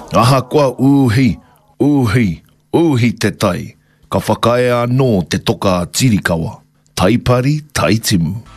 Aha koa uhi te tai. Ka whakae anō te toka tirikawa. Taipari, taitimu.